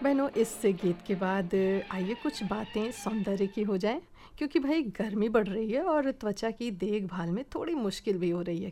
बहनों, इस गीत के बाद आइए कुछ बातें सौंदर्य की हो जाएँ, क्योंकि भई गर्मी बढ़ रही है और त्वचा की देखभाल में थोड़ी मुश्किल भी हो रही है।